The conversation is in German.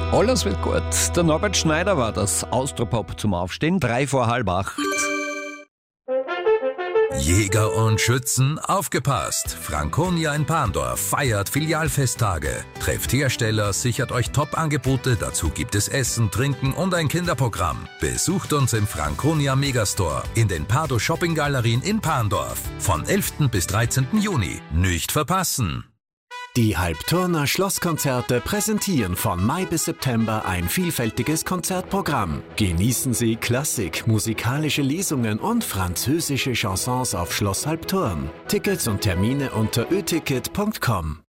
Alles wird gut. Der Norbert Schneider war das. Austropop zum Aufstehen, 7:45. Jäger und Schützen, aufgepasst! Franconia in Parndorf feiert Filialfesttage. Trefft Hersteller, sichert euch Top-Angebote, dazu gibt es Essen, Trinken und ein Kinderprogramm. Besucht uns im Franconia Megastore in den Pardo Shopping Galerien in Parndorf. Von 11. bis 13. Juni. Nicht verpassen! Die Halbturner Schlosskonzerte präsentieren von Mai bis September ein vielfältiges Konzertprogramm. Genießen Sie Klassik, musikalische Lesungen und französische Chansons auf Schloss Halbturn. Tickets und Termine unter öticket.com.